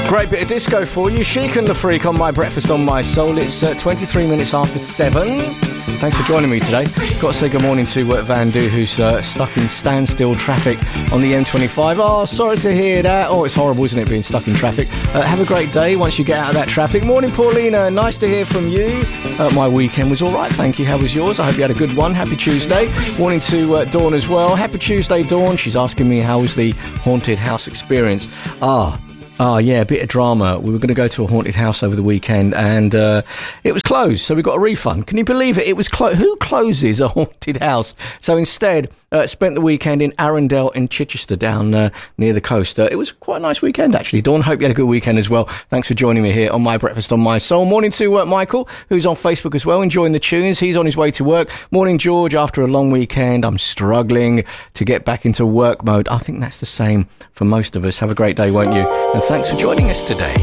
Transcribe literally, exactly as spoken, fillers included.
Great bit of disco for you. Chic and the Freak on My Breakfast on My Soul. It's uh, twenty-three minutes after seven. Thanks for joining me today. Got to say good morning to uh, Van Du, who's uh, stuck in standstill traffic on the M twenty-five. Oh, sorry to hear that. Oh, it's horrible, isn't it, being stuck in traffic? Uh, have a great day once you get out of that traffic. Morning, Paulina. Nice to hear from you. Uh, my weekend was all right, thank you. How was yours? I hope you had a good one. Happy Tuesday. Morning to uh, Dawn as well. Happy Tuesday, Dawn. She's asking me how was the haunted house experience. Ah, Oh, yeah, a bit of drama. We were going to go to a haunted house over the weekend and uh, it was closed, so we got a refund. Can you believe it? It was closed. Who closes a haunted house? So instead, uh, spent the weekend in Arundel in Chichester down uh, near the coast. Uh, it was quite a nice weekend, actually. Dawn, hope you had a good weekend as well. Thanks for joining me here on My Breakfast on My Soul. Morning to uh, Michael, who's on Facebook as well, enjoying the tunes. He's on his way to work. Morning, George. After a long weekend, I'm struggling to get back into work mode. I think that's the same for most of us. Have a great day, won't you? And thanks for joining us today.